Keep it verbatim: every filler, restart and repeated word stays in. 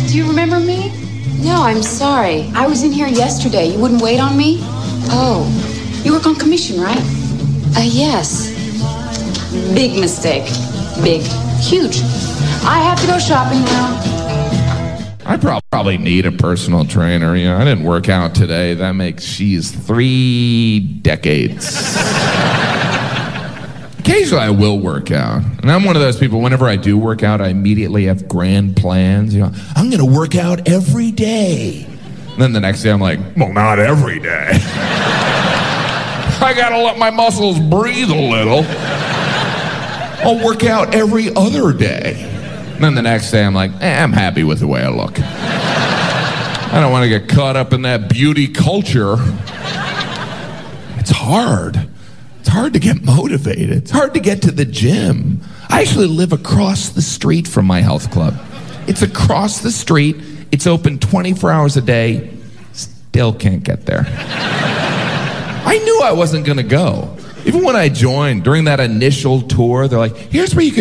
Do you remember me? No, I'm sorry. I was in here yesterday. You wouldn't wait on me? Oh, You work on commission, right? uh, yes. Big mistake. Big. Huge. I have to go shopping now. I prob- probably need a personal trainer. You know, I didn't work out today. That makes she's three decades. Occasionally I will work out. And I'm one of those people, whenever I do work out, I immediately have grand plans. You know, I'm going to work out every day. And then the next day I'm like, well, not every day. I got to let my muscles breathe a little. I'll work out every other day. And then the next day I'm like, eh, I'm happy with the way I look. I don't want to get caught up in that beauty culture. It's hard. It's hard to get motivated. It's hard to get to the gym. I actually live across the street from my health club. It's across the street. It's open twenty-four hours a day. Still can't get there. I knew I wasn't going to go. Even when I joined, during that initial tour, they're like, here's where you can